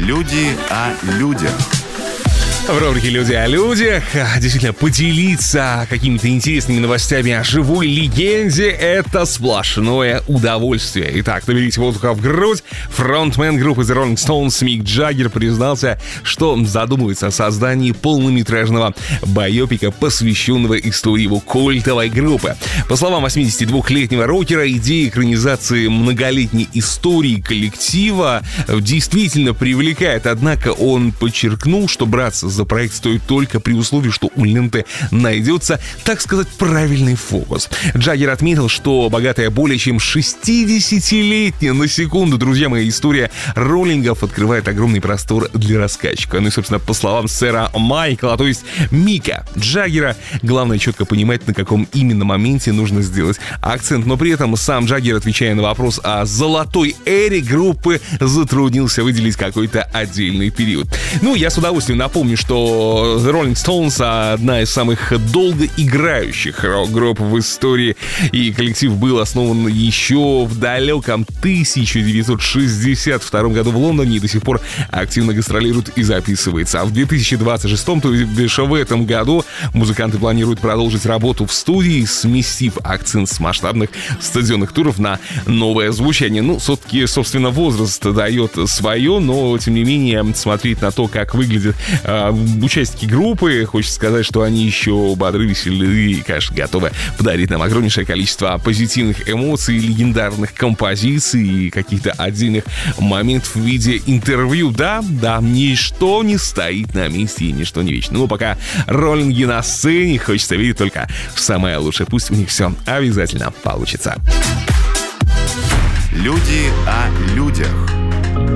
Люди о людях. В рубрике «Люди о людях» действительно поделиться какими-то интересными новостями о живой легенде — это сплошное удовольствие. Итак, наберите воздуха в грудь. Фронтмен группы The Rolling Stones Мик Джаггер признался, что задумывается о создании полнометражного байопика, посвященного истории его культовой группы. По словам 82-летнего рокера, идея экранизации многолетней истории коллектива действительно привлекает, однако он подчеркнул, что браться за проект стоит только при условии, что у ленты найдется, так сказать, правильный фокус. Джаггер отметил, что богатая более чем 60-летняя, на секунду, друзья мои, история роллингов открывает огромный простор для рассказчика. Ну и, собственно, по словам сэра Майкла, то есть Мика Джаггера, главное четко понимать, на каком именно моменте нужно сделать акцент. Но при этом сам Джаггер, отвечая на вопрос о золотой эре группы, затруднился выделить какой-то отдельный период. Ну, я с удовольствием напомню, что The Rolling Stones — одна из самых долго играющих рок-групп в истории, и коллектив был основан еще в далеком 1962 году в Лондоне и до сих пор активно гастролирует и записывается. А в 2026, то есть в этом году, музыканты планируют продолжить работу в студии, сместив акцент с масштабных стадионных туров на новое звучание. Ну, все-таки, собственно, возраст дает свое, но, тем не менее, смотреть на то, как выглядят участники группы, хочется сказать, что они еще бодры, веселы и, конечно, готовы подарить нам огромнейшее количество позитивных эмоций, легендарных композиций и каких-то отдельных моментов в виде интервью. Да, ничто не стоит на месте и ничто не вечно. Но пока роллинги на сцене, хочется видеть только в самое лучшее. Пусть у них все обязательно получится. Люди о людях.